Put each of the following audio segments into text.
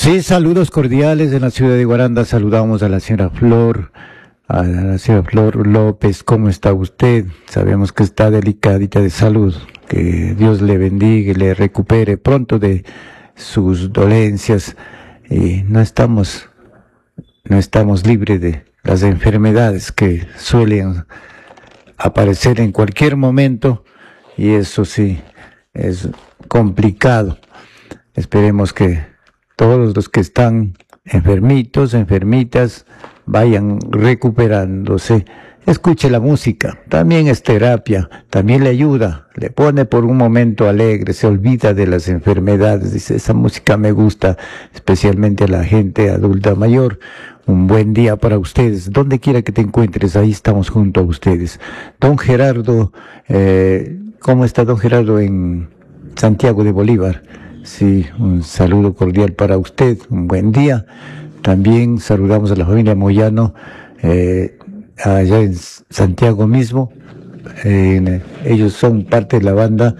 Sí, saludos cordiales en la ciudad de Guaranda. Saludamos a la señora Flor López. ¿Cómo está usted? Sabemos que está delicadita de salud. Que Dios le bendiga y le recupere pronto de sus dolencias. Y no estamos libres de las enfermedades que suelen aparecer en cualquier momento, y eso sí es complicado. Esperemos que todos los que están enfermitos, enfermitas, vayan recuperándose. Escuche la música, también es terapia, también le ayuda, le pone por un momento alegre, se olvida de las enfermedades. Dice, esa música me gusta, especialmente a la gente adulta mayor. Un buen día para ustedes, donde quiera que te encuentres, ahí estamos junto a ustedes. Don Gerardo, ¿cómo está don Gerardo en Santiago de Bolívar? Sí, un saludo cordial para usted, un buen día. También saludamos a la familia Moyano, allá en Santiago mismo. Ellos son parte de la banda,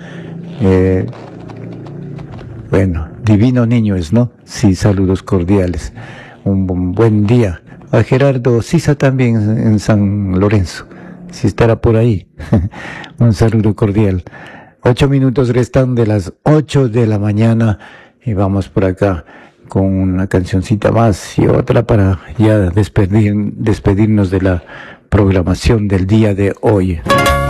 Divino Niños, ¿no? Sí, saludos cordiales. Un buen día. A Gerardo Sisa también en San Lorenzo, si estará por ahí. Un saludo cordial. 8 minutos restan de las 8 de la mañana y vamos por acá con una cancioncita más y otra para ya despedirnos de la programación del día de hoy.